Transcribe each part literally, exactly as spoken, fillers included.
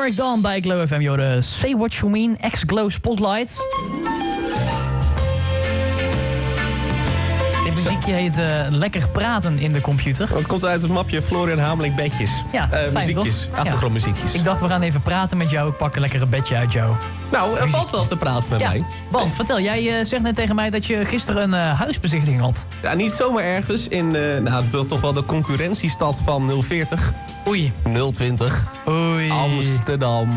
Mark Dawn bij Glow F M. Joh, Say What You Mean, X-Glow Spotlight. Dit muziekje heet uh, Lekker Praten in de Computer. Dat komt uit het mapje Florian Hameling Bedjes. Ja, uh, fijn, muziekjes, toch? achtergrondmuziekjes. Ja. Ik dacht, we gaan even praten met jou. Ik pak een lekkere bedje uit jou. Nou, er valt wel te praten met ja, mij. Want, vertel, jij uh, zegt net tegen mij dat je gisteren een uh, huisbezichtiging had. Ja, niet zomaar ergens in uh, nou, de, toch wel de concurrentiestad van nul veertig. Oei. nul twintig. Oei. Amsterdam.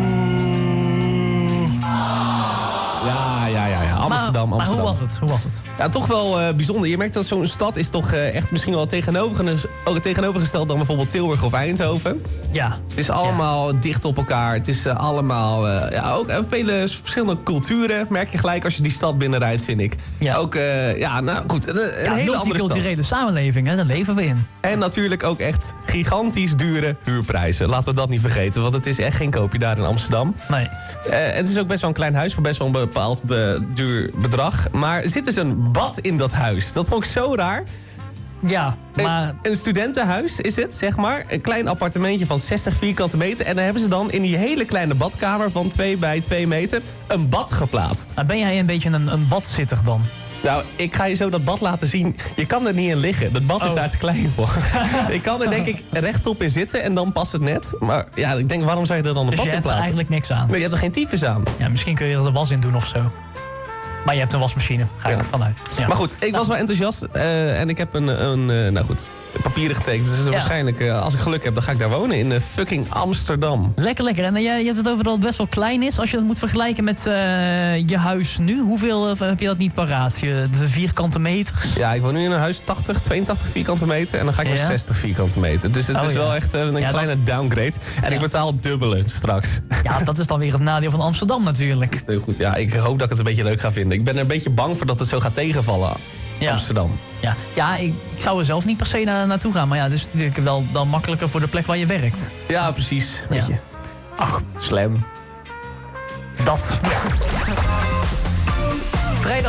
Ja, ja, ja, ja. Amsterdam, maar, Amsterdam. Maar hoe was het? Hoe was het? Ja, toch wel uh, bijzonder. Je merkt dat zo'n stad is toch uh, echt misschien wel tegenover, ook tegenovergesteld dan bijvoorbeeld Tilburg of Eindhoven. Ja. Het is allemaal ja. dicht op elkaar. Het is uh, allemaal, uh, ja, ook uh, vele verschillende culturen. Merk je gelijk als je die stad binnenrijdt, vind ik. Ja. Ook, uh, ja, nou goed, een, een ja, hele andere stad. Multiculturele samenleving, hè, daar leven we in. En natuurlijk ook echt gigantisch dure huurprijzen. Laten we dat niet vergeten, want het is echt geen koopje daar in Amsterdam. Nee. Uh, het is ook best wel een klein huis voor best wel een bepaald be- duur bedrag. Maar er zit dus een bad in dat huis. Dat vond ik zo raar. Ja, maar... Een, een studentenhuis is het, zeg maar. Een klein appartementje van zestig vierkante meter. En dan hebben ze dan in die hele kleine badkamer van twee bij twee meter een bad geplaatst. Maar ben jij een beetje een, een badzitter dan? Nou, ik ga je zo dat bad laten zien. Je kan er niet in liggen. Dat bad is oh. daar te klein voor. Ik kan er denk ik rechtop in zitten en dan past het net. Maar ja, ik denk, waarom zou je er dan een dus bad in plaatsen? plaatsen? Dus je hebt er eigenlijk niks aan? Nee, je hebt er geen tyfus aan. Ja, misschien kun je er de was in doen of zo. Maar je hebt een wasmachine, ga ik ja. vanuit. Ja. Maar goed, ik nou. was wel enthousiast. Uh, en ik heb een, een uh, nou goed, papieren getekend. Dus ja. waarschijnlijk, uh, als ik geluk heb, dan ga ik daar wonen. In uh, fucking Amsterdam. Lekker, lekker. En uh, je hebt het over dat het best wel klein is. Als je dat moet vergelijken met uh, je huis nu. Hoeveel uh, heb je dat niet paraat? Je, de vierkante meters? Ja, ik woon nu in een huis tachtig, tweeëntachtig vierkante meter. En dan ga ik ja. naar zestig vierkante meter. Dus het oh, is ja. wel echt uh, een ja, kleine dan... downgrade. En ja. ik betaal dubbele straks. Ja, dat is dan weer het nadeel van Amsterdam natuurlijk. Heel goed, ja. Ik hoop dat ik het een beetje leuk ga vinden. Ik ben er een beetje bang voor dat het zo gaat tegenvallen. Ja. Amsterdam. Ja, ja ik, ik zou er zelf niet per se na, naartoe gaan. Maar ja, het is natuurlijk wel dan makkelijker voor de plek waar je werkt. Ja, precies. Weet ja. je. Ach, slam. Dat. Vrijdag.